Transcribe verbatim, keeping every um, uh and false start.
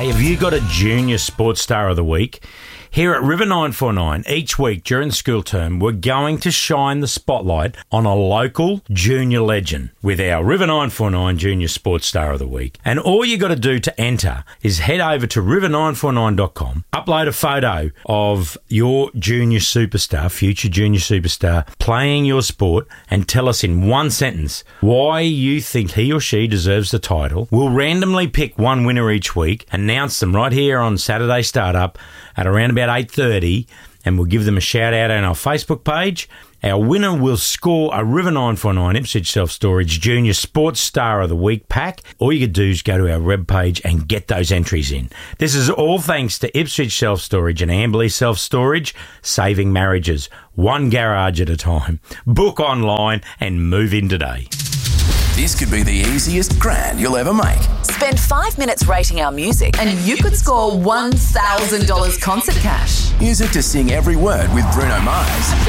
have you got a junior sports star of the week? Here at River nine four nine, each week during the school term, we're going to shine the spotlight on a local junior legend with our River nine four nine Junior Sports Star of the Week. And all you got to do to enter is head over to river nine four nine dot com, upload a photo of your junior superstar, future junior superstar, playing your sport, and tell us in one sentence why you think he or she deserves the title. We'll randomly pick one winner each week, announce them right here on Saturday Startup at around about eight thirty, and we'll give them a shout out on our Facebook page. Our winner will score a River nine four nine Ipswich Self Storage Junior Sports Star of the Week pack. All you can do is go to our web page and get those entries in. This is all thanks to Ipswich Self Storage and Amberley Self Storage, saving marriages one garage at a time. Book online and move in today. This could be the easiest grand you'll ever make. Spend five minutes rating our music and you could score one thousand dollars concert cash. Music to sing every word with Bruno Mars.